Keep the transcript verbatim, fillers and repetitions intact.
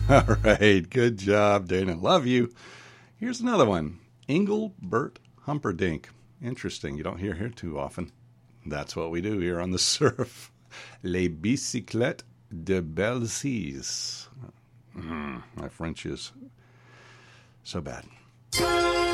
All right. Good job, Dana. Love you. Here's another one. Engelbert Humperdinck. Interesting. You don't hear here too often. That's what we do here on the surf. Les bicyclettes de Belsize. Mm, my French is so bad.